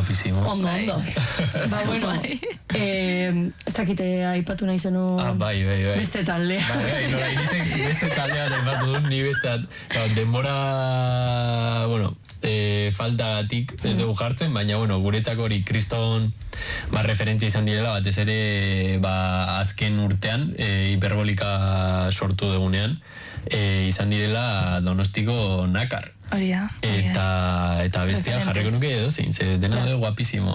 guapísimo. Ondo. Ba, bueno, ez dakite aipatu nahi zenu bai. beste taldea. Bai, nola, inizen beste taldea aipatu dut, ni beste denbora, faltagatik ez dugu jartzen, baina, guretzako hori kriston referentzia izan direla, batez ere, azken urtean, hiperbolika sortu dugunean, izan direla Donostiko Nakar. Hori da. Eta bestia jarriko nuke edo zein, ze dena de guapísimo.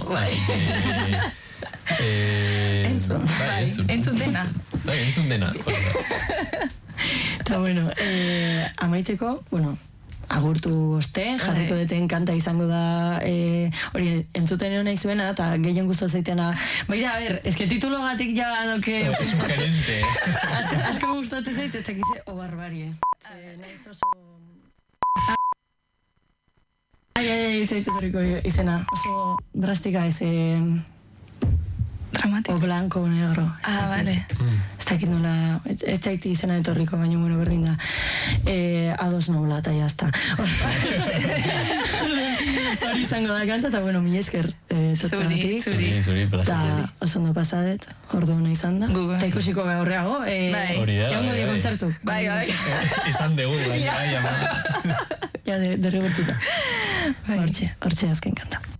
Entzun dena. Bai, entzun dena. Eta bueno, amaitzeko, agurtu oste, jarriko deten kanta izango da, hori entzuten egon nahi zuena, eta gehien guztu zaitena. Baina, a ber, eske titulogatik ja doke... Sugerente. Asko gustatzen zait, ez dakize, o barbarie. Naiz oso... Ai, zaitu zorriko izena, oso drastika ez... Dramático. O blanco o negro. Vale. Ez dakit nola, ez zaiti izena etorriko, baina berdin da. Ados nola, eta jazta. Hori izango da kanta, eta mi esker totxagatik. Zuri, plaza. Eta oso ondo pasadet, ordu hona izan da. Eta ikusiko gaurreago. Hori da. Egongo di kontzertu. Bai. Izan dugu, bai, ama. Ja, derrigortuta. Hortxe azken kanta.